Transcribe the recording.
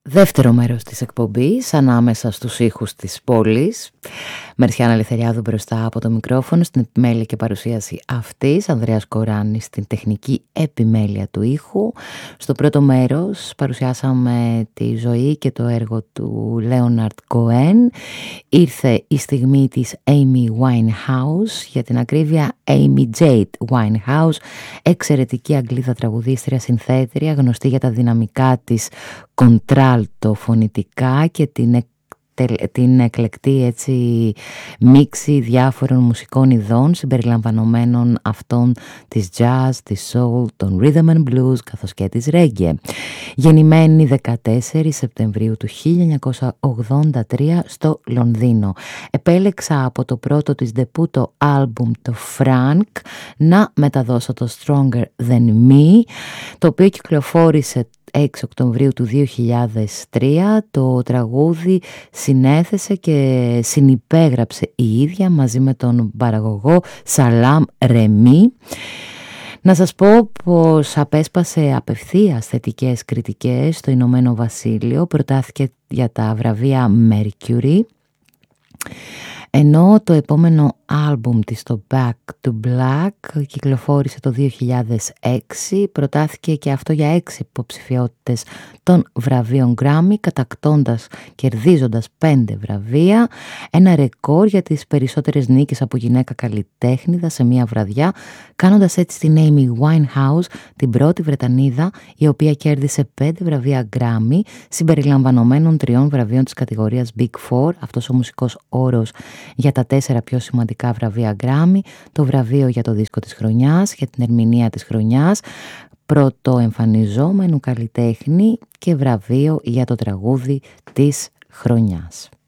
Δεύτερο μέρος της εκπομπής, ανάμεσα στους ήχους της πόλης. Μερσιάνα Ελευθεριάδου μπροστά από το μικρόφωνο, στην επιμέλεια και παρουσίαση αυτής, Ανδρέας Κοράνης στην τεχνική επιμέλεια του ήχου. Στο πρώτο μέρος παρουσιάσαμε τη ζωή και το έργο του Λέοναρντ Κοέν. Ήρθε η στιγμή της Amy Winehouse, για την ακρίβεια Amy Jade Winehouse, εξαιρετική Αγγλίδα τραγουδίστρια, συνθέτρια, γνωστή για τα δυναμικά της κοντράλτο φωνητικά και την εκλεκτή έτσι μίξη διάφορων μουσικών ειδών συμπεριλαμβανομένων αυτών της jazz, της soul, των rhythm and blues καθώς και της reggae. Γεννημένη 14 Σεπτεμβρίου του 1983 στο Λονδίνο. Επέλεξα από το πρώτο της ντεπούτο άλμπουμ, το Frank, να μεταδώσω το Stronger Than Me, το οποίο κυκλοφόρησε 6 Οκτωβρίου του 2003. Το τραγούδι συνέθεσε και συνυπέγραψε η ίδια μαζί με τον παραγωγό Σαλάμ Ρεμί. Να σας πω πως απέσπασε απευθείας θετικές κριτικές στο Ηνωμένο Βασίλειο, προτάθηκε για τα βραβεία Mercury, ενώ το επόμενο άλμπουμ της, το Back to Black, κυκλοφόρησε το 2006, προτάθηκε και αυτό για 6 υποψηφιότητες των βραβείων Grammy, κερδίζοντας 5 βραβεία, ένα ρεκόρ για τις περισσότερες νίκες από γυναίκα καλλιτέχνηδα σε μία βραδιά, κάνοντας έτσι την Amy Winehouse την πρώτη Βρετανίδα η οποία κέρδισε 5 βραβεία Grammy, συμπεριλαμβανομένων 3 βραβείων της κατηγορίας Big Four, αυτός ο μουσικός όρος για τα 4 πιο σημαντικά βραβεία Grammy, το βραβείο για το δίσκο της χρονιάς, για την ερμηνεία της χρονιάς, πρωτοεμφανιζόμενου καλλιτέχνη και βραβείο για το τραγούδι της χρονιάς.